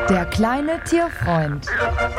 Der kleine Tierfreund.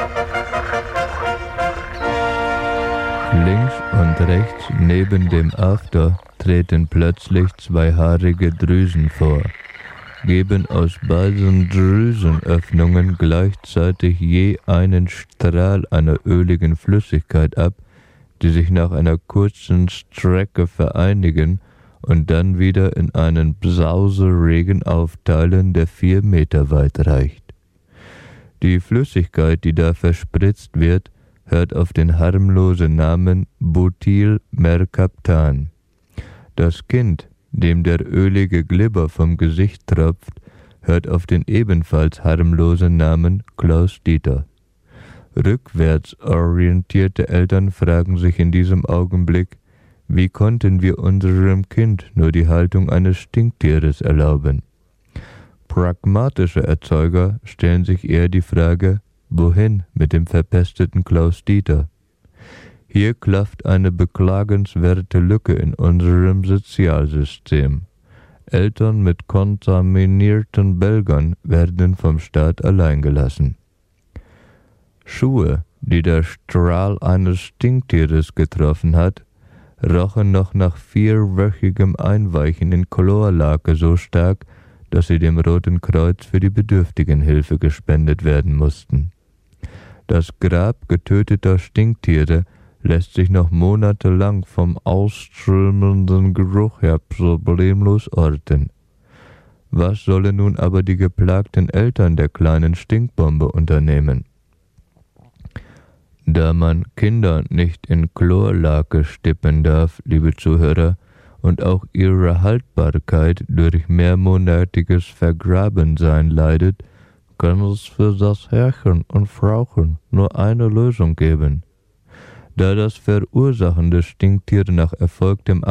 Links und rechts neben dem After treten plötzlich zwei haarige Drüsen vor, geben aus beiden Drüsenöffnungen gleichzeitig je einen Strahl einer öligen Flüssigkeit ab, die sich nach einer kurzen Strecke vereinigen und dann wieder in einen Sauseregen aufteilen, der 4 Meter weit reicht. Die Flüssigkeit, die da verspritzt wird, hört auf den harmlosen Namen Butylmercaptan. Das Kind, dem der ölige Glibber vom Gesicht tropft, hört auf den ebenfalls harmlosen Namen Klaus-Dieter. Rückwärts orientierte Eltern fragen sich in diesem Augenblick, wie konnten wir unserem Kind nur die Haltung eines Stinktieres erlauben? Pragmatische Erzeuger stellen sich eher die Frage, wohin mit dem verpesteten Klaus-Dieter? Hier klafft eine beklagenswerte Lücke in unserem Sozialsystem. Eltern mit kontaminierten Belgern werden vom Staat allein gelassen. Schuhe, die der Strahl eines Stinktieres getroffen hat, rochen noch nach 4-wöchigem Einweichen in Chlorlake so stark, dass sie dem Roten Kreuz für die Bedürftigenhilfe gespendet werden mussten. Das Grab getöteter Stinktiere lässt sich noch monatelang vom ausströmenden Geruch her problemlos orten. Was sollen nun aber die geplagten Eltern der kleinen Stinkbombe unternehmen? Da man Kinder nicht in Chlorlake stippen darf, liebe Zuhörer, und auch ihre Haltbarkeit durch mehrmonatiges Vergrabensein leidet, kann es für das Herrchen und Frauchen nur eine Lösung geben. Da das Verursachen des Stinktiers nach erfolgtem